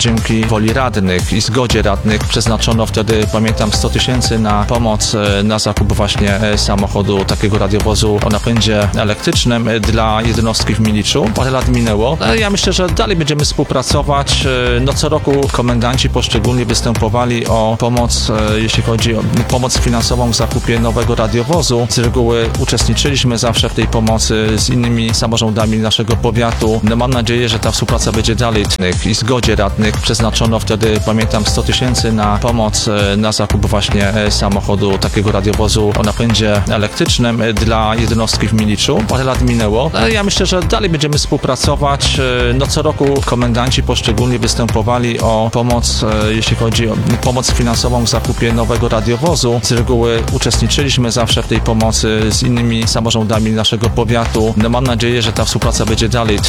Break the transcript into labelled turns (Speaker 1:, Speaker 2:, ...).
Speaker 1: Dzięki woli radnych i zgodzie radnych przeznaczono wtedy, pamiętam, 100 000 na pomoc na zakup właśnie samochodu, takiego radiowozu o napędzie elektrycznym dla jednostki w Miliczu. Parę lat minęło. Ja myślę, że dalej będziemy współpracować. No co roku komendanci poszczególnie występowali o pomoc, jeśli chodzi o pomoc finansową w zakupie nowego radiowozu. Z reguły uczestniczyliśmy zawsze w tej pomocy z innymi samorządami naszego powiatu. No mam nadzieję, że ta współpraca będzie dalej. I zgodzie radnych przeznaczono wtedy, pamiętam, 100 000 na pomoc na zakup właśnie samochodu, takiego radiowozu o napędzie elektrycznym dla jednostki w Miliczu. Parę lat minęło. Ja myślę, że dalej będziemy współpracować. No co roku komendanci poszczególnie występowali o pomoc, jeśli chodzi o pomoc finansową w zakupie nowego radiowozu. Z reguły uczestniczyliśmy zawsze w tej pomocy z innymi samorządami naszego powiatu. No mam nadzieję, że ta współpraca będzie dalej.